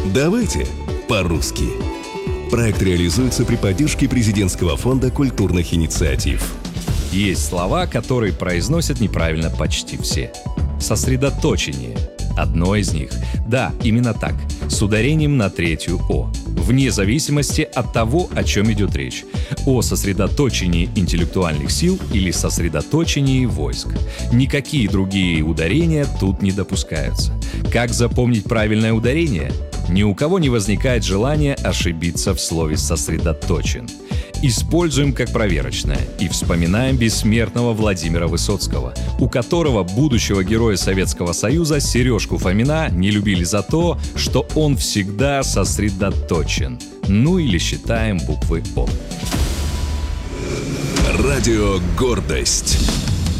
Давайте по-русски. Проект реализуется при поддержке Президентского фонда культурных инициатив. Есть слова, которые произносят неправильно почти все. Сосредоточение – одно из них. Да, именно так, с ударением на третью «о». Вне зависимости от того, о чем идет речь. О сосредоточении интеллектуальных сил или сосредоточении войск. Никакие другие ударения тут не допускаются. Как запомнить правильное ударение? Ни у кого не возникает желания ошибиться в слове «сосредоточен». Используем как проверочное и вспоминаем бессмертного Владимира Высоцкого, у которого будущего героя Советского Союза Сережку Фомина не любили за то, что он всегда сосредоточен. Ну или считаем буквы «О». Радио «Гордость».